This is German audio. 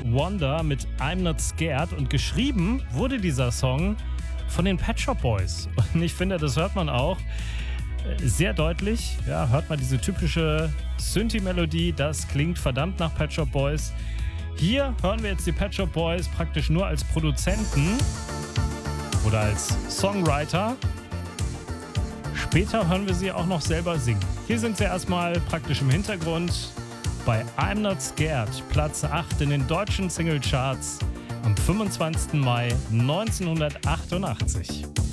Wonder mit I'm Not Scared und geschrieben wurde dieser Song von den Pet Shop Boys. Und ich finde, das hört man auch sehr deutlich. Ja, hört man diese typische Synthi-Melodie, das klingt verdammt nach Pet Shop Boys. Hier hören wir jetzt die Pet Shop Boys praktisch nur als Produzenten oder als Songwriter. Später hören wir sie auch noch selber singen. Hier sind sie erstmal praktisch im Hintergrund bei I'm Not Scared, Platz 8 in den deutschen Singlecharts am 25. Mai 1988.